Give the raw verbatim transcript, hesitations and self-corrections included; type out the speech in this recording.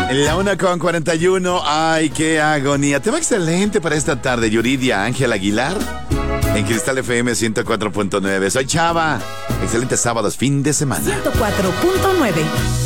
La una con cuarenta y uno. Ay, qué agonía. Tema excelente para esta tarde. Yuridia Ángel Aguilar en Cristal F M ciento cuatro punto nueve. Soy Chava. Excelentes sábados, fin de semana. ciento cuatro punto nueve.